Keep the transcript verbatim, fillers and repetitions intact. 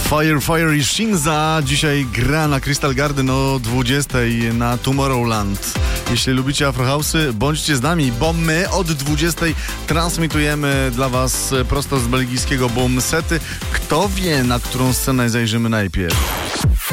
Fire, Fire i Shinza dzisiaj gra na Crystal Garden o dwudziestej na Tomorrowland. Jeśli lubicie afrohouse'y, bądźcie z nami, bo my od dwudziestej transmitujemy dla was prosto z belgijskiego Boom Sety. Kto wie, na którą scenę zajrzymy najpierw?